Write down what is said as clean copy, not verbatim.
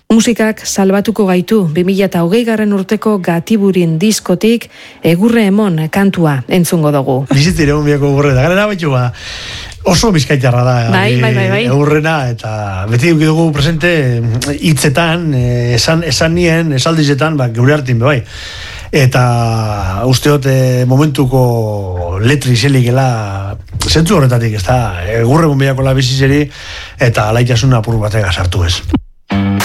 Musikak salbatuko gaitu 2020 urteko Gatiburin diskotik Egurre emon kantua entzungo dugu. Bizitire unbiako egurre da, gara baitu oso bizkaitarra da. Bai. Egurrena, eta beti dugu presente hitzetan, esaldizetan, geure hartin bai. Eta usteot momentuko letri zelikela zentzu horretatik, ez da, Egurre unbiako la bizizeri eta alaitasun apur batega sartu ez.